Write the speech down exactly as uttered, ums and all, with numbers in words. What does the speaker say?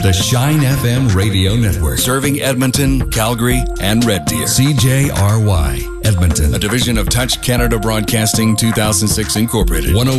The Shine F M Radio Network. Serving Edmonton, Calgary, and Red Deer. C J R Y, Edmonton. A division of Touch Canada Broadcasting two thousand six Incorporated.